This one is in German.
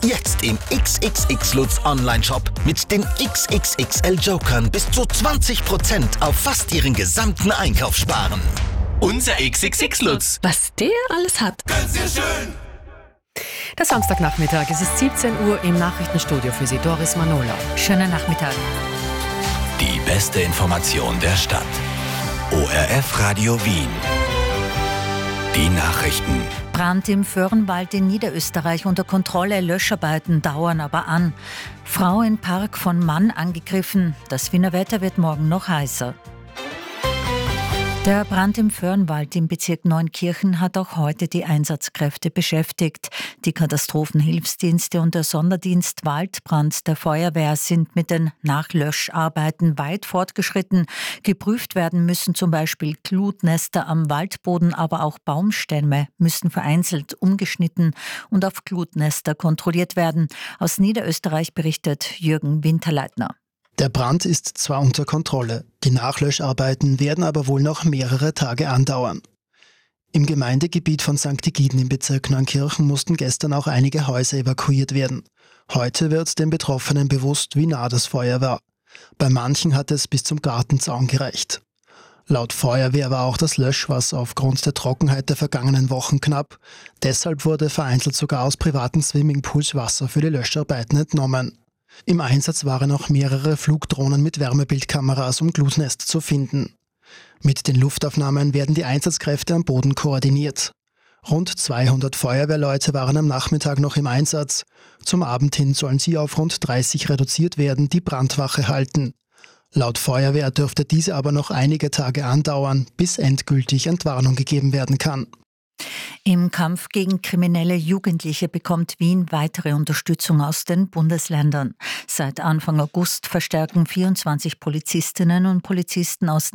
Jetzt im XXX Lutz Online-Shop mit den XXXL Jokern bis zu 20% auf fast Ihren gesamten Einkauf sparen. Unser XXX Lutz. Was der alles hat. Ganz sehr schön. Der Samstagnachmittag, es ist 17 Uhr im Nachrichtenstudio für Sie, Doris Manola. Schönen Nachmittag. Die beste Information der Stadt. ORF Radio Wien. Die Nachrichten. Brand im Föhrenwald in Niederösterreich unter Kontrolle. Löscharbeiten dauern aber an. Frau in Park von Mann angegriffen. Das Wiener Wetter wird morgen noch heißer. Der Brand im Föhrenwald im Bezirk Neunkirchen hat auch heute die Einsatzkräfte beschäftigt. Die Katastrophenhilfsdienste und der Sonderdienst Waldbrand der Feuerwehr sind mit den Nachlöscharbeiten weit fortgeschritten. Geprüft werden müssen zum Beispiel Glutnester am Waldboden, aber auch Baumstämme müssen vereinzelt umgeschnitten und auf Glutnester kontrolliert werden. Aus Niederösterreich berichtet Jürgen Winterleitner. Der Brand ist zwar unter Kontrolle, die Nachlöscharbeiten werden aber wohl noch mehrere Tage andauern. Im Gemeindegebiet von St. Egiden im Bezirk Neunkirchen mussten gestern auch einige Häuser evakuiert werden. Heute wird den Betroffenen bewusst, wie nah das Feuer war. Bei manchen hat es bis zum Gartenzaun gereicht. Laut Feuerwehr war auch das Löschwasser aufgrund der Trockenheit der vergangenen Wochen knapp. Deshalb wurde vereinzelt sogar aus privaten Swimmingpools Wasser für die Löscharbeiten entnommen. Im Einsatz waren auch mehrere Flugdrohnen mit Wärmebildkameras, um Glutnester zu finden. Mit den Luftaufnahmen werden die Einsatzkräfte am Boden koordiniert. Rund 200 Feuerwehrleute waren am Nachmittag noch im Einsatz. Zum Abend hin sollen sie auf rund 30 reduziert werden, die Brandwache halten. Laut Feuerwehr dürfte diese aber noch einige Tage andauern, bis endgültig Entwarnung gegeben werden kann. Im Kampf gegen kriminelle Jugendliche bekommt Wien weitere Unterstützung aus den Bundesländern. Seit Anfang August verstärken 24 Polizistinnen und Polizisten aus